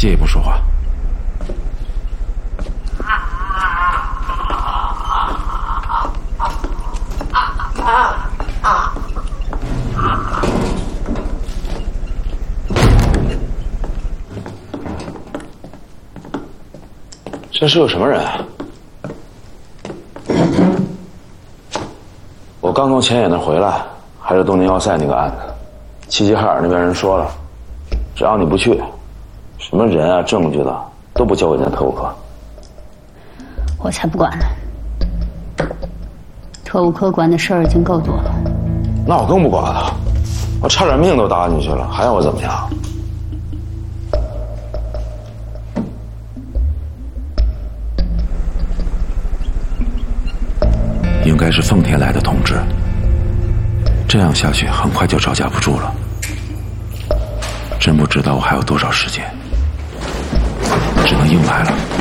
借一步说话。这是有什么人啊？我刚从前野那回来，还是东宁要塞那个案子，齐齐哈尔那边人说了，只要你不去，什么人啊、证据的都不交给人家特务科。 我才不管呢！特务科管的事儿已经够多了。 那我更不管了，我差点命都搭进去了，还要我怎么样？应该是奉天来的通知，这样下去很快就招架不住了。真不知道我还有多少时间，只能硬来了。